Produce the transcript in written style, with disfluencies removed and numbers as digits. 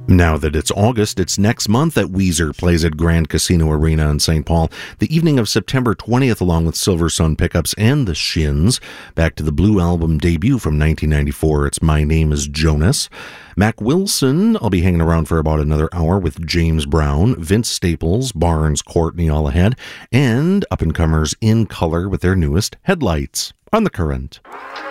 Now that it's August, it's next month that Weezer plays at Grand Casino Arena in St. Paul. The evening of September 20th, along with Silver Sun Pickups and the Shins. Back to the Blue Album debut from 1994, it's My Name is Jonas. Mac Wilson, I'll be hanging around for about another hour with James Brown, Vince Staples, Barnes, Courtney all ahead, and up-and-comers In Color with their newest Headlights on The Current.